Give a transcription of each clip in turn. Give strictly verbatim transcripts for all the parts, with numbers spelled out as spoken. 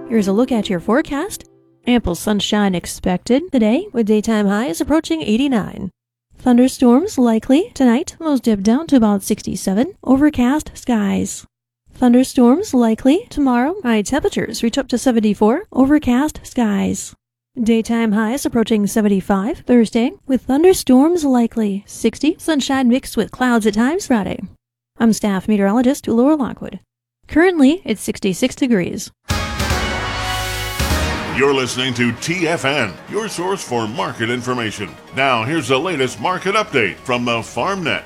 Here's a look at your forecast. Ample sunshine expected today, with daytime highs approaching eighty-nine. Thunderstorms likely tonight, lows dip down to about sixty-seven. Overcast skies. Thunderstorms likely tomorrow, high temperatures reach up to seventy-four. Overcast skies. Daytime highs approaching seventy-five Thursday, with thunderstorms likely sixty. Sunshine mixed with clouds at times Friday. I'm staff meteorologist Laura Lockwood. Currently, it's sixty-six degrees. You're listening to T F N, your source for market information. Now, here's the latest market update from the FarmNet.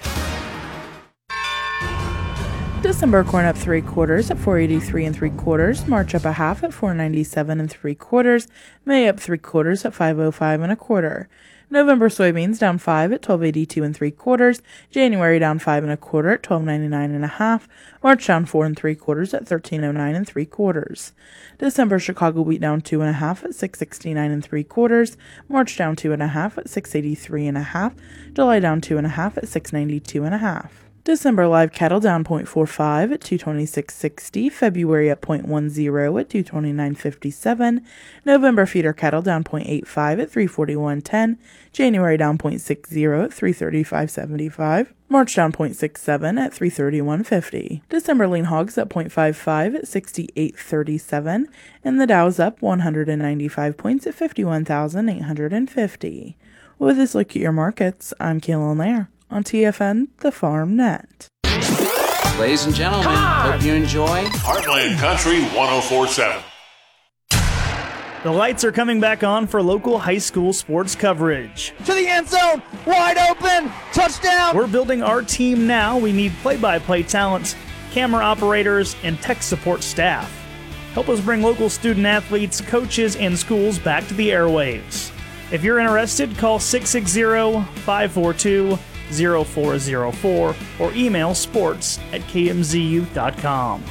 December corn up three quarters at four eighty-three and three quarters. March up a half at four ninety-seven and three quarters. May up three quarters at five oh five and a quarter. November soybeans down five at twelve eighty-two and three quarters. January down five and a quarter at twelve ninety-nine and a half. March down four and three quarters at thirteen oh nine and three quarters. December Chicago wheat down two and a half at six sixty-nine and three quarters. March down two and a half at six eighty-three and a half. July down two and a half at six ninety-two and a half. December live cattle down zero point four five at two twenty-six sixty. February up zero point one zero at two twenty-nine fifty-seven. November feeder cattle down zero point eight five at three forty-one ten. January down zero point six zero at three thirty-five seventy-five. March down zero point six seven at three thirty-one fifty. December lean hogs up zero point five five at sixty-eight thirty-seven. And the Dow's up one hundred ninety-five points at fifty-one thousand eight hundred fifty. With this look at your markets, I'm Kayla Nair. On T F N, the Farm Net. Ladies and gentlemen, hope you enjoy Heartland Country one oh four point seven. The lights are coming back on for local high school sports coverage. To the end zone, wide open, touchdown! We're building our team now. We need play-by-play talent, camera operators, and tech support staff. Help us bring local student athletes, coaches, and schools back to the airwaves. If you're interested, call six six zero, five four two, zero four zero four or email sports at k m z u dot com.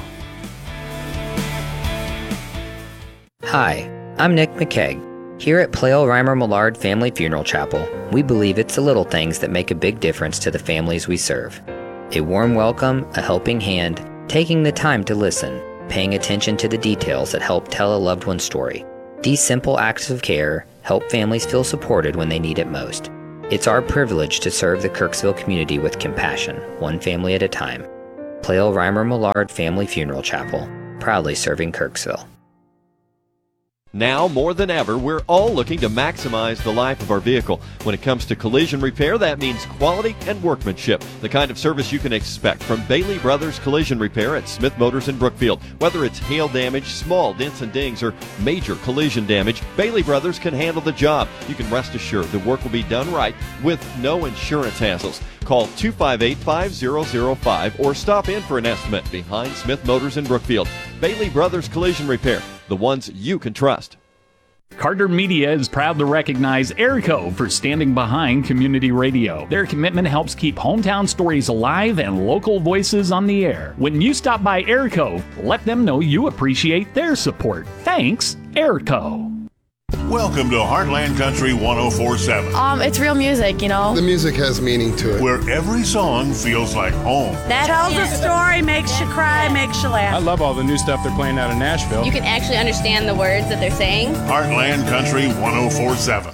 Hi, I'm Nick McKeag. Here at Plale Reimer Millard Family Funeral Chapel, we believe it's the little things that make a big difference to the families we serve. A warm welcome, a helping hand, taking the time to listen, paying attention to the details that help tell a loved one's story. These simple acts of care help families feel supported when they need it most. It's our privilege to serve the Kirksville community with compassion, one family at a time. Plale Reimer Millard Family Funeral Chapel, proudly serving Kirksville. Now, more than ever, we're all looking to maximize the life of our vehicle. When it comes to collision repair, that means quality and workmanship, the kind of service you can expect from Bailey Brothers Collision Repair at Smith Motors in Brookfield. Whether it's hail damage, small dents and dings, or major collision damage, Bailey Brothers can handle the job. You can rest assured the work will be done right with no insurance hassles. Call two five eight, five zero zero five or stop in for an estimate behind Smith Motors in Brookfield. Bailey Brothers Collision Repair, the ones you can trust. Carter Media is proud to recognize Airco for standing behind community radio. Their commitment helps keep hometown stories alive and local voices on the air. When you stop by Airco, let them know you appreciate their support. Thanks, Airco. Welcome to Heartland Country one oh four point seven. Um, it's real music, you know. The music has meaning to it. Where every song feels like home. That tells a story, makes you cry, makes you laugh. I love all the new stuff they're playing out in Nashville. You can actually understand the words that they're saying. Heartland Country one oh four point seven.